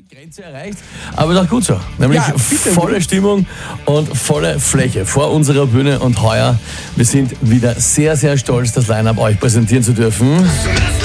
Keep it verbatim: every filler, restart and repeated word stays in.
Grenze erreicht, aber doch gut so. Nämlich Ja, bitte. volle Stimmung und volle Fläche vor unserer Bühne und heuer, wir sind wieder sehr, sehr stolz, das Line-Up euch präsentieren zu dürfen.